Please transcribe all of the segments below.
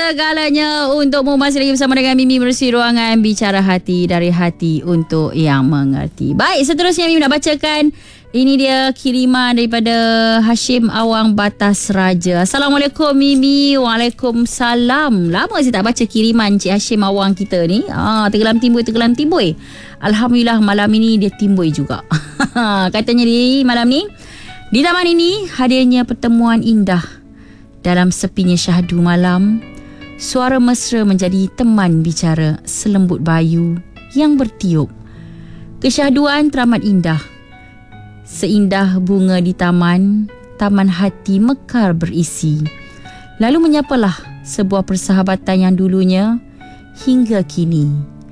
segalanya untukmu. Masih lagi bersama dengan Mimi Bersih Ruangan Bicara Hati, dari hati untuk yang mengerti. Baik, seterusnya Mimi nak bacakan. Ini dia kiriman daripada Hashim Awang Batas Raja. Assalamualaikum Mimi. Waalaikumsalam. Lama saya tak baca kiriman Cik Hashim Awang kita ni. Tenggelam timbul. Alhamdulillah malam ini dia timbul juga. Katanya di malam ni, di taman ini hadirnya pertemuan indah. Dalam sepinya syahdu malam, suara mesra menjadi teman bicara selembut bayu yang bertiup. Kesyahduan teramat indah. Seindah bunga di taman, taman hati mekar berisi. Lalu menyapalah sebuah persahabatan yang dulunya hingga kini.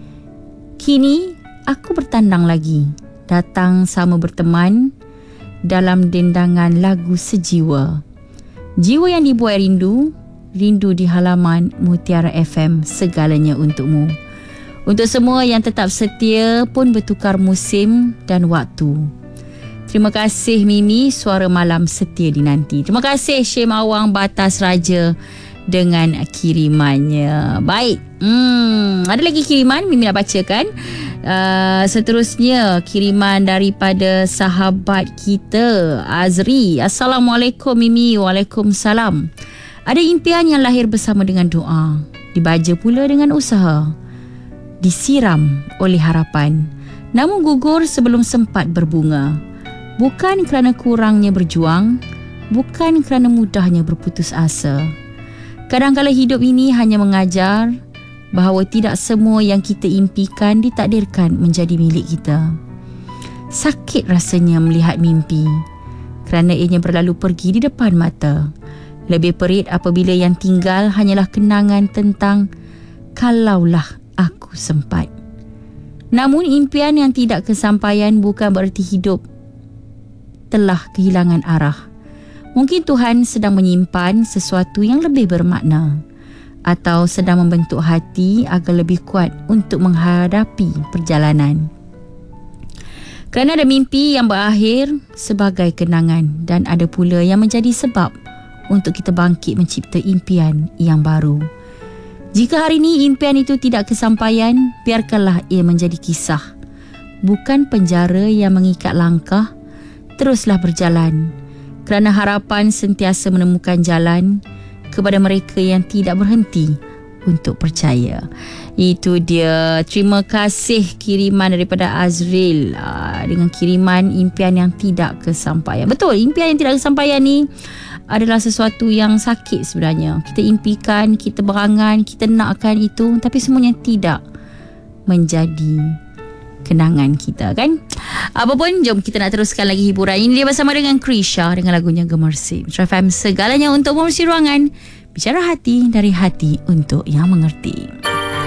Kini aku bertandang lagi, datang sama berteman dalam dendangan lagu sejiwa. Jiwa yang dibuai rindu, rindu di halaman Mutiara FM, segalanya untukmu. Untuk semua yang tetap setia pun bertukar musim dan waktu. Terima kasih Mimi, suara malam setia dinanti. Terima kasih Hashim Awang Batas Raja dengan kirimannya. Baik, ada lagi kiriman Mimi nak bacakan. Seterusnya kiriman daripada sahabat kita Azri. Assalamualaikum Mimi. Waalaikumsalam. Ada impian yang lahir bersama dengan doa, dibaja pula dengan usaha, disiram oleh harapan, namun gugur sebelum sempat berbunga. Bukan kerana kurangnya berjuang, bukan kerana mudahnya berputus asa. Kadang-kadang hidup ini hanya mengajar bahawa tidak semua yang kita impikan ditakdirkan menjadi milik kita. Sakit rasanya melihat mimpi kerana ianya berlalu pergi di depan mata. Lebih perit apabila yang tinggal hanyalah kenangan tentang kalaulah aku sempat. Namun impian yang tidak kesampaian bukan bererti hidup telah kehilangan arah. Mungkin Tuhan sedang menyimpan sesuatu yang lebih bermakna, atau sedang membentuk hati agar lebih kuat untuk menghadapi perjalanan. Kerana ada mimpi yang berakhir sebagai kenangan, dan ada pula yang menjadi sebab untuk kita bangkit mencipta impian yang baru. Jika hari ini impian itu tidak kesampaian, biarkanlah ia menjadi kisah, bukan penjara yang mengikat langkah. Teruslah berjalan, kerana harapan sentiasa menemukan jalan kepada mereka yang tidak berhenti untuk percaya. Itu dia. Terima kasih kiriman daripada Azril dengan kiriman impian yang tidak kesampaian. Betul, impian yang tidak kesampaian ni adalah sesuatu yang sakit sebenarnya. Kita impikan, kita berangan, kita nakkan itu, tapi semuanya tidak menjadi kenangan kita, kan? Apapun, jom kita nak teruskan lagi hiburan. Ini dia bersama dengan Krisha dengan lagunya Gemersi. FM, segalanya untuk Bersih Ruangan Bicara Hati, dari hati untuk yang mengerti.